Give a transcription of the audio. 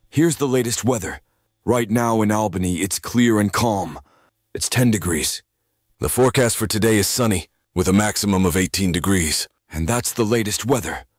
Here's the latest weather. Right now in Albany, it's clear and calm. It's 10 degrees. The forecast for today is sunny, with a maximum of 18 degrees. And that's the latest weather.